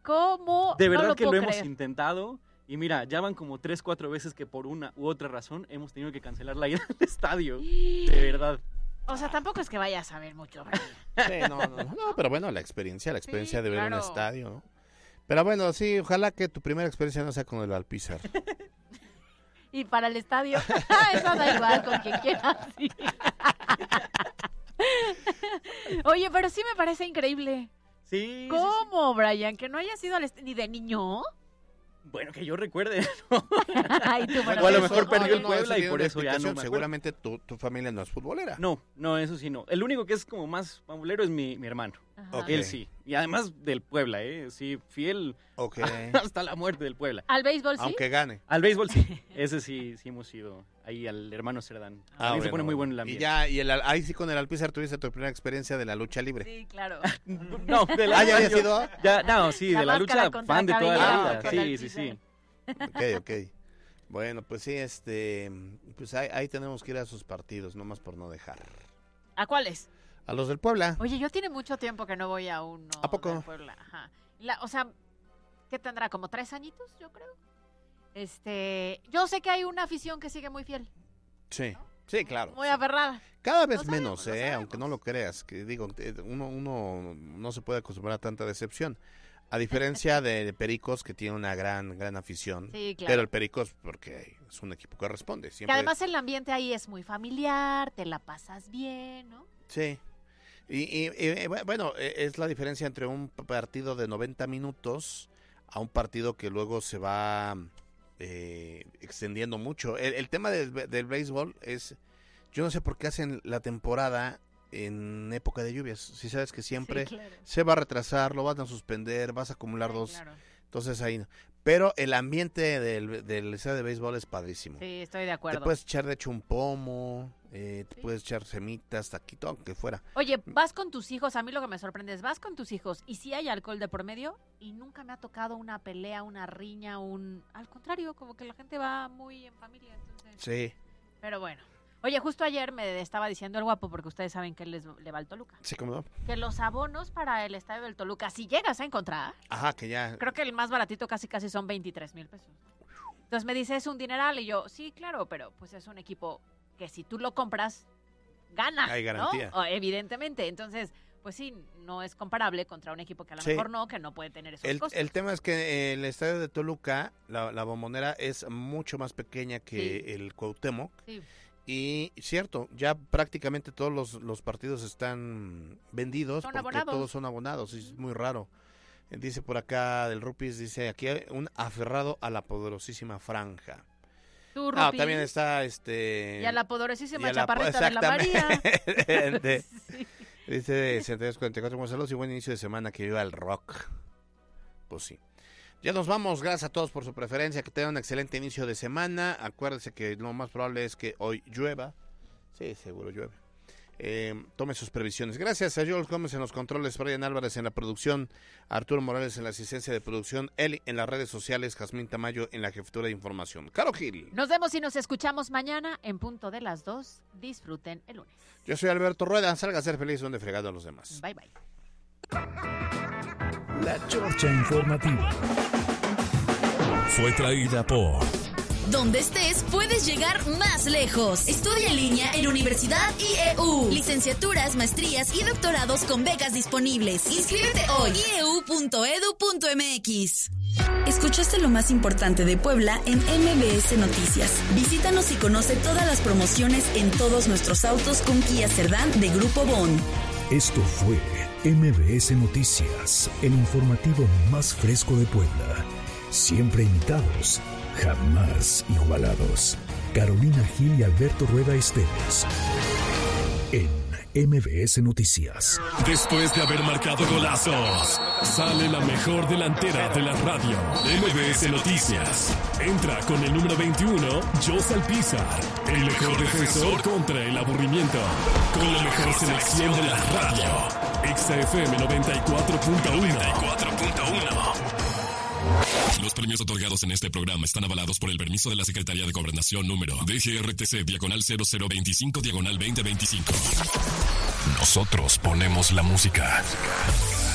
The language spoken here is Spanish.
¿Cómo? De verdad no que lo puedo hemos creer. intentado. Y mira, ya van como 3-4 veces que por una u otra razón hemos tenido que cancelar la ida al estadio. De verdad. O sea, tampoco es que vayas a ver mucho, Brian. Sí, no, pero bueno, la experiencia Sí, de ver un claro. estadio, ¿no? Pero bueno, sí, ojalá que tu primera experiencia no sea con el Alpizar. Y para el estadio, eso da igual con quien quieras. Sí. Oye, pero sí me parece increíble. Sí. ¿Cómo, Brian? Que no hayas ido al estadio ni de niño. Bueno, que yo recuerde. ¿No? Ay, tú, bueno, O a lo eso- mejor perdió el eso Puebla y tiene por una eso ya no explicación. me acuerdo. Seguramente tu familia no es futbolera. No, eso sí no. El único que es como más pambolero es mi hermano. Ajá. Ok. Él sí. Y además del Puebla, Sí, fiel Ok. hasta la muerte del Puebla. ¿Al béisbol sí? Aunque gane. Al béisbol sí. Ese sí hemos ido ahí al hermano Cerdán. Ahí se pone muy bueno el Y ambiente. ya, ahí sí con el Alpizar tuviste tu primera experiencia de la lucha libre. Sí, claro. No, de la ¿Ah, ya habías ido? Ya, no, sí, La de la máscara lucha, contra fan de toda la cabellera, vida. con Sí, Alpizar. sí. Ok. Bueno, pues sí, pues ahí tenemos que ir a sus partidos, nomás por no dejar. ¿A cuáles? A los del Puebla. Oye, yo tiene mucho tiempo que no voy a uno. ¿A poco? del Puebla. Ajá. O sea, ¿qué tendrá? ¿Como 3 añitos, yo creo? Yo sé que hay una afición que sigue muy fiel, Sí, sí, claro. muy aferrada. Cada vez Lo sabemos, menos, lo sabemos. aunque no lo creas, que digo, uno no se puede acostumbrar a tanta decepción. A diferencia de Pericos, que tiene una gran afición. Sí, claro. Pero el Pericos, porque es un equipo que responde. Que Siempre, además el ambiente ahí es muy familiar, te la pasas bien, ¿no? Sí. Y bueno, es la diferencia entre un partido de 90 minutos a un partido que luego se va extendiendo mucho. El tema del béisbol es, yo no sé por qué hacen la temporada en época de lluvias. Si sabes que siempre Sí, claro. se va a retrasar, lo van a suspender, vas a acumular Sí, dos. claro. Entonces ahí no. Pero el ambiente del estadio de béisbol es padrísimo. Sí, estoy de Te acuerdo. puedes echar de hecho un pomo, te puedes echar semitas, taquito, aunque fuera. Oye, vas con tus hijos, a mí lo que me sorprende es, vas con tus hijos y sí hay alcohol de por medio y nunca me ha tocado una pelea, una riña, al contrario, como que la gente va muy en familia, entonces. Sí, Pero bueno. Oye, justo ayer me estaba diciendo el guapo, porque ustedes saben que él le va al Toluca, sí, cómo no. que los abonos para el estadio del Toluca, si llegas a encontrar, Ajá, que ya. creo que el más baratito casi son 23,000 pesos. Entonces me dice, es un dineral, y yo, sí, claro, pero pues es un equipo que si tú lo compras, gana, Hay garantía. ¿no? Evidentemente, entonces, pues sí, no es comparable contra un equipo que a lo Sí. mejor que no puede tener esos costos. El tema es que el estadio de Toluca, la Bombonera, es mucho más pequeña que Sí. el Cuauhtémoc. Sí. Y cierto, ya prácticamente todos los partidos están vendidos Son porque abonados. todos son abonados. Es muy raro. Dice por acá del Rupis, dice aquí hay un aferrado a la poderosísima franja. Tú, Ah, Rupi, también está y a la poderosísima y a la- chaparrita de la María. exactamente. Sí. Dice 7244, buenos saludos y buen inicio de semana, que viva el rock. Pues sí. Ya nos vamos, gracias a todos por su preferencia, que tengan un excelente inicio de semana. Acuérdense que lo más probable es que hoy llueva. Sí, seguro llueve. Tome sus previsiones. Gracias a Jules Gómez en los controles, Brian Álvarez en la producción, Arturo Morales en la asistencia de producción, Eli en las redes sociales, Jazmín Tamayo en la jefatura de información. Caro Gil. Nos vemos y nos escuchamos mañana en punto de las 2. Disfruten el lunes. Yo soy Alberto Rueda, salga a ser feliz donde fregado a los demás. Bye, bye. La Chorcha Informativa fue traída por Donde estés, puedes llegar más lejos. Estudia en línea en Universidad IEU. Licenciaturas, maestrías y doctorados con becas disponibles. Inscríbete hoy. ieu.edu.mx. Escuchaste lo más importante de Puebla en MBS Noticias. Visítanos y conoce todas las promociones en todos nuestros autos con Kia Cerdán de Grupo Bon. Esto fue MBS Noticias, el informativo más fresco de Puebla. Siempre imitados, jamás igualados. Carolina Gil y Alberto Rueda Esteves. En MBS Noticias. Después de haber marcado golazos, sale la mejor delantera de la radio. MBS Noticias. Entra con el número 21, Jos Alpizar, el mejor defensor contra el aburrimiento. Con la mejor selección de la radio. XFM 94.1. Los premios otorgados en este programa están avalados por el permiso de la Secretaría de Gobernación número DGRTC/0025/2025. Nosotros ponemos la música.